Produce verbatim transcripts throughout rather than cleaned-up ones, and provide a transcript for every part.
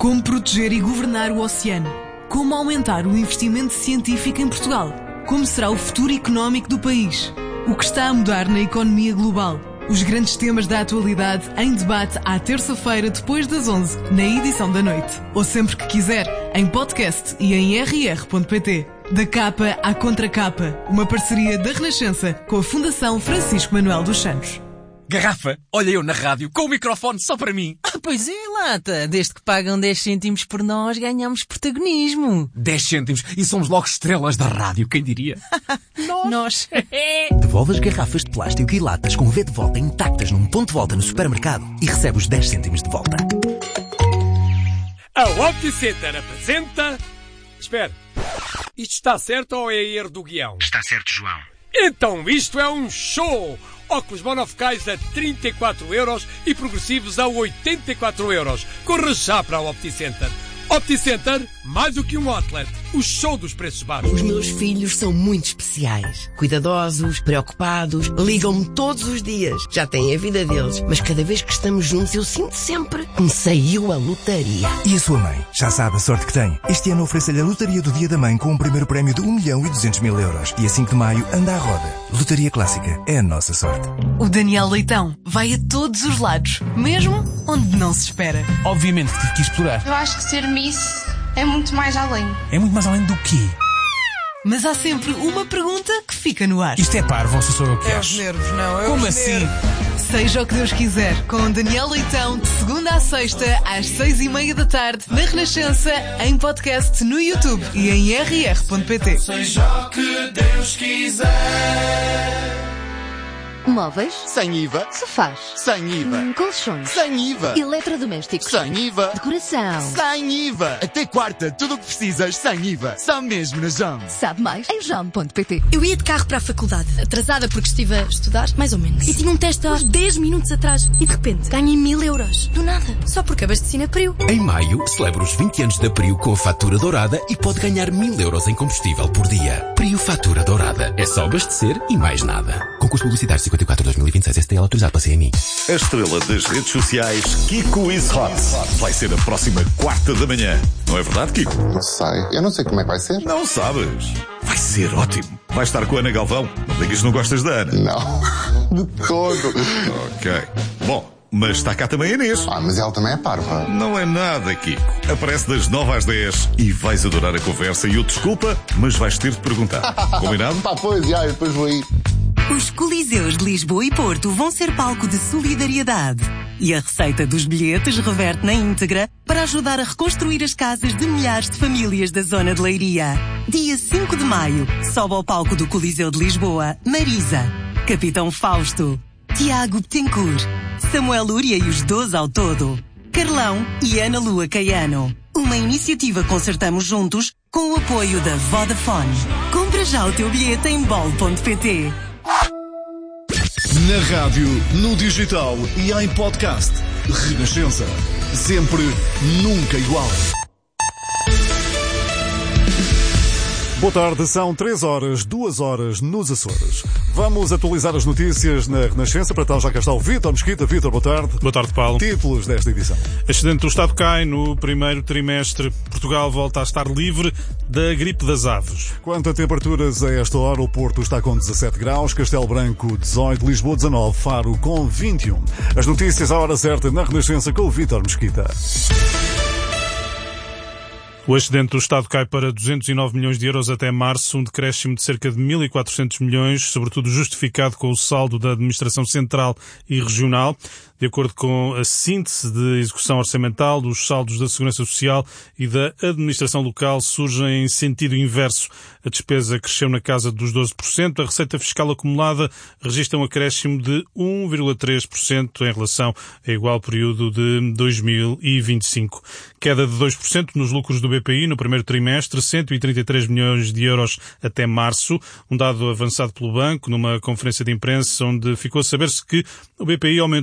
Como proteger e governar o oceano? Como aumentar o investimento científico em Portugal? Como será o futuro económico do país? O que está a mudar na economia global? Os grandes temas da atualidade em debate à terça-feira depois das onze, na edição da noite. Ou sempre que quiser, em podcast e em r r ponto p t. Da capa à contracapa, uma parceria da Renascença com a Fundação Francisco Manuel dos Santos. Garrafa, olha eu na rádio, com o microfone só para mim. Ah, pois é, Lata. Desde que pagam dez cêntimos por nós, ganhamos protagonismo. dez cêntimos e somos logo estrelas da rádio, quem diria? Nós. Nós. Devolve as garrafas de plástico e latas com V de volta intactas num ponto de volta no supermercado e recebe os dez cêntimos de volta. A OptiCenter apresenta... Espera, isto está certo ou é erro do guião? Está certo, João. Então isto é um show! Óculos monofocais a trinta e quatro euros e progressivos a oitenta e quatro euros. Corra já para a OptiCenter. OptiCenter, mais do que um outlet. O show dos preços baixos. Os meus filhos são muito especiais. Cuidadosos, preocupados, ligam-me todos os dias. Já têm a vida deles, mas cada vez que estamos juntos eu sinto sempre que me saiu a lotaria. E a sua mãe? Já sabe a sorte que tem. Este ano oferece-lhe a Lotaria do Dia da Mãe com um primeiro prémio de um milhão e duzentos mil euros. Dia cinco de maio, anda à roda. Lotaria Clássica é a nossa sorte. O Daniel Leitão vai a todos os lados, mesmo onde não se espera. Obviamente que tive que explorar. Eu acho que ser Miss é muito mais além. É muito mais além do quê? Mas há sempre uma pergunta que fica no ar. Isto é parvo, ou se sou eu que É acho? os nervos, não. É Como os assim? nervos. Seja o que Deus quiser, com Daniel Leitão, de segunda à sexta, às seis e meia da tarde, na Renascença, em podcast no YouTube e em r r ponto p t. Seja o que Deus quiser. Móveis? Sem I V A. Sofás? Sem I V A. Hum, colchões? Sem I V A. Eletrodomésticos? Sem I V A. Decoração? Sem I V A. Até quarta, tudo o que precisas sem I V A. Só mesmo na Jam. Sabe mais em jam ponto p t. Eu ia de carro para a faculdade, atrasada porque estive a estudar, mais ou menos. E tinha um teste há dez minutos atrás. E de repente ganhei mil euros. Do nada. Só porque abasteci na Priu. Em maio, celebra os vinte anos da Priu com a fatura dourada e pode ganhar mil euros em combustível por dia. Priu Fatura Dourada. É só abastecer e mais nada. Concurso publicitário cinquenta e quatro dois mil e vinte e seis S T L autorizado para C M I. A estrela das redes sociais, Kiko is Hot, vai ser a próxima quarta da manhã. Não é verdade, Kiko? Não sei. Eu não sei como é que vai ser. Não sabes. Vai ser ótimo. Vai estar com a Ana Galvão. Não digas que não gostas da Ana. Não. De todo. Ok. Bom, mas está cá também a Inês. Ah, mas ela também é parva. Não é nada, Kiko. Aparece das nove às dez e vais adorar a conversa. E eu desculpa, mas vais ter de perguntar. Combinado? Pá, pois, já, depois vou aí. Os Coliseus de Lisboa e Porto vão ser palco de solidariedade. E a receita dos bilhetes reverte na íntegra para ajudar a reconstruir as casas de milhares de famílias da zona de Leiria. Dia cinco de maio, sobe ao palco do Coliseu de Lisboa, Marisa, Capitão Fausto, Tiago Betancourt, Samuel Lúria e os doze ao todo, Carlão e Ana Lua Caiano. Uma iniciativa Concertamos Juntos com o apoio da Vodafone. Compra já o teu bilhete em bol ponto p t. Na rádio, no digital e em podcast. Renascença. Sempre, nunca igual. Boa tarde, são três horas, duas horas nos Açores. Vamos atualizar as notícias na Renascença. Para tal, já cá está o Vítor Mesquita. Vítor, boa tarde. Boa tarde, Paulo. Títulos desta edição. Excedente do Estado cai no primeiro trimestre. Portugal volta a estar livre da gripe das aves. Quanto a temperaturas a esta hora, o Porto está com dezassete graus, Castelo Branco dezoito, Lisboa dezanove, Faro com vinte e um. As notícias à hora certa na Renascença com o Vítor Mesquita. O excedente do Estado cai para duzentos e nove milhões de euros até março, um decréscimo de cerca de mil e quatrocentos milhões, sobretudo justificado com o saldo da Administração Central e Regional. De acordo com a síntese de execução orçamental, os saldos da Segurança Social e da Administração Local surgem em sentido inverso. A despesa cresceu na casa dos doze por cento, a receita fiscal acumulada registra um acréscimo de um vírgula três por cento em relação a igual período de dois mil e vinte e cinco. Queda de dois por cento nos lucros do B P I no primeiro trimestre, cento e trinta e três milhões de euros até março, um dado avançado pelo banco numa conferência de imprensa onde ficou a saber-se que o B P I aumentou o número de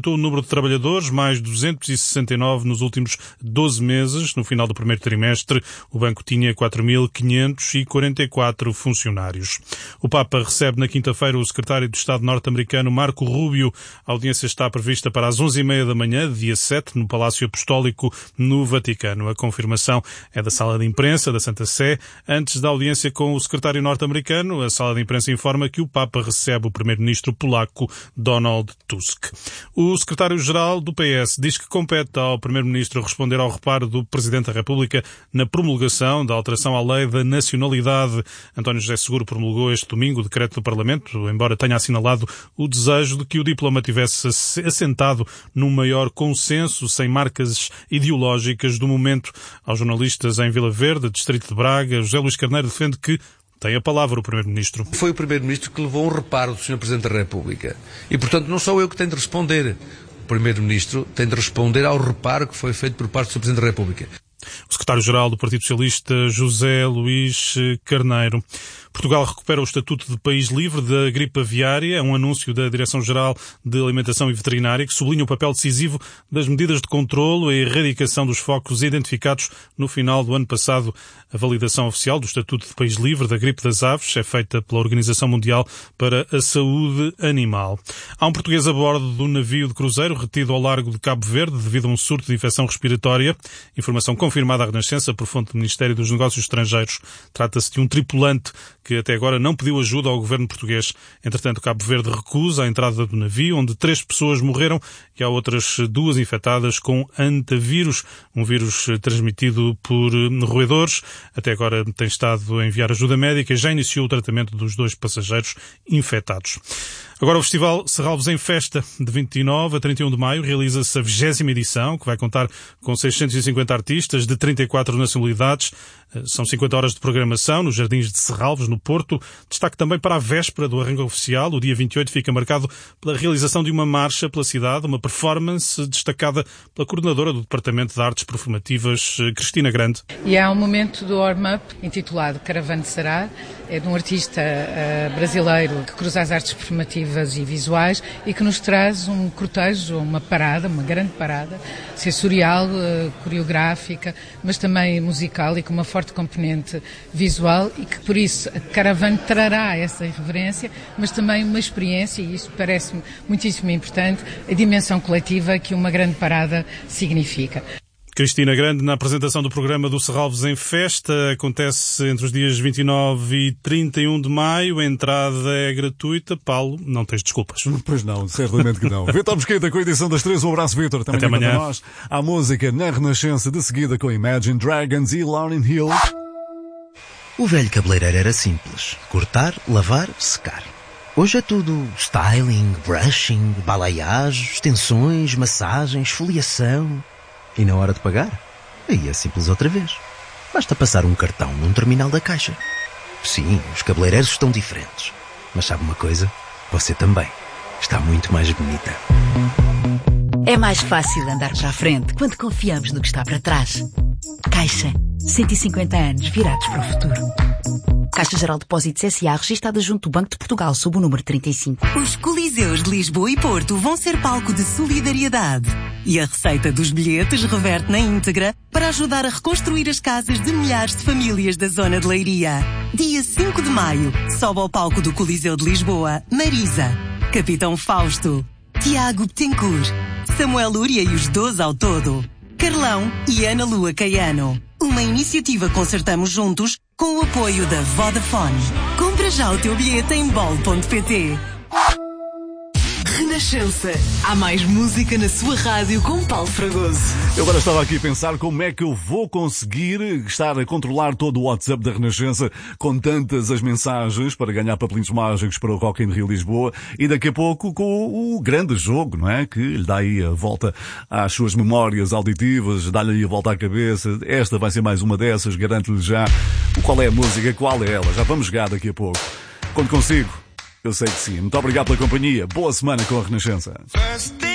trabalhadores, mais duzentos e sessenta e nove nos últimos doze meses. No final do primeiro trimestre, o banco tinha quatro mil quinhentos e quarenta e quatro funcionários. O Papa recebe na quinta-feira o secretário de Estado norte-americano Marco Rubio. A audiência está prevista para as onze e meia da manhã, dia sete, no Palácio Apostólico, no Vaticano. A confirmação é da sala de imprensa da Santa Sé. Antes da audiência com o secretário norte-americano, a sala de imprensa informa que o Papa recebe o primeiro-ministro polaco Donald Tusk. O secretário-geral do P S diz que compete ao primeiro-ministro responder ao reparo do Presidente da República na promulgação da alteração à lei da nacionalidade. António José Seguro promulgou este domingo o decreto do Parlamento, embora tenha assinalado o desejo de que o diploma tivesse assentado num maior consenso, sem marcas ideológicas do momento. Aos jornalistas em Vila Verde, distrito de Braga, José Luís Carneiro defende que tem a palavra o Primeiro-Ministro. Foi o Primeiro-Ministro que levou um reparo do senhor Presidente da República. E, portanto, não sou eu que tenho de responder. O Primeiro-Ministro tem de responder ao reparo que foi feito por parte do senhor Presidente da República. O secretário-geral do Partido Socialista, José Luís Carneiro. Portugal recupera o estatuto de país livre da gripe aviária. É um anúncio da Direção-Geral de Alimentação e Veterinária que sublinha o papel decisivo das medidas de controlo e erradicação dos focos identificados no final do ano passado. A validação oficial do estatuto de país livre da gripe das aves é feita pela Organização Mundial para a Saúde Animal. Há um português a bordo do navio de cruzeiro retido ao largo de Cabo Verde devido a um surto de infecção respiratória. Informação confirmada à Renascença por fonte do Ministério dos Negócios Estrangeiros. Trata-se de um tripulante que até agora não pediu ajuda ao governo português. Entretanto, Cabo Verde recusa a entrada do navio, onde três pessoas morreram e há outras duas infectadas com antavírus, um vírus transmitido por roedores. Até agora tem estado a enviar ajuda médica e já iniciou o tratamento dos dois passageiros infectados. Agora o Festival Serralves em Festa, de vinte e nove a trinta e um de maio, realiza-se a vigésima edição, que vai contar com seiscentos e cinquenta artistas de trinta e quatro nacionalidades. São cinquenta horas de programação nos Jardins de Serralves, no Porto. Destaque também para a véspera do arranque oficial. O dia vinte e oito fica marcado pela realização de uma marcha pela cidade, uma performance destacada pela coordenadora do Departamento de Artes Performativas, Cristina Grande. E há um momento do warm-up intitulado Caravanserai. É de um artista uh, brasileiro que cruza as artes performativas e visuais e que nos traz um cortejo, uma parada, uma grande parada, sensorial, uh, coreográfica, mas também musical e com uma forte componente visual e que por isso a caravana trará essa irreverência, mas também uma experiência, e isso parece-me muitíssimo importante, a dimensão coletiva que uma grande parada significa. Cristina Grande, na apresentação do programa do Serralves em Festa, acontece entre os dias vinte e nove e trinta e um de maio, a entrada é gratuita. Paulo, não tens desculpas. Pois não, certamente que não. Vitor Mesquita com a edição das três, um abraço, Vitor. Até amanhã. Nós. Há música na Renascença, de seguida com Imagine Dragons e Lauryn Hill. O velho cabeleireiro era simples: cortar, lavar, secar. Hoje é tudo styling, brushing, balayage, extensões, massagens, esfoliação. E na hora de pagar? Aí é simples outra vez. Basta passar um cartão num terminal da Caixa. Sim, os cabeleireiros estão diferentes. Mas sabe uma coisa? Você também está muito mais bonita. É mais fácil andar para a frente quando confiamos no que está para trás. Caixa. cento e cinquenta anos virados para o futuro. Caixa Geral de Depósitos S A, registada junto do Banco de Portugal, sob o número trinta e cinco. Os Coliseus de Lisboa e Porto vão ser palco de solidariedade. E a receita dos bilhetes reverte na íntegra para ajudar a reconstruir as casas de milhares de famílias da zona de Leiria. Dia cinco de maio, sobe ao palco do Coliseu de Lisboa, Marisa, Capitão Fausto, Tiago Betancourt, Samuel Lúria e os doze ao todo, Carlão e Ana Lua Caiano. Uma iniciativa Concertamos Juntos com o apoio da Vodafone. Compra já o teu bilhete em bol ponto pt. Renascença. Há mais música na sua rádio com Paulo Fragoso. Eu agora estava aqui a pensar como é que eu vou conseguir estar a controlar todo o WhatsApp da Renascença com tantas as mensagens para ganhar papelinhos mágicos para o Rock in Rio Lisboa e daqui a pouco com o grande jogo, não é? Que lhe dá aí a volta às suas memórias auditivas, dá-lhe aí a volta à cabeça. Esta vai ser mais uma dessas, garanto-lhe já qual é a música, qual é ela. Já vamos jogar daqui a pouco. Quando consigo, eu sei que sim. Muito obrigado pela companhia. Boa semana com a Renascença.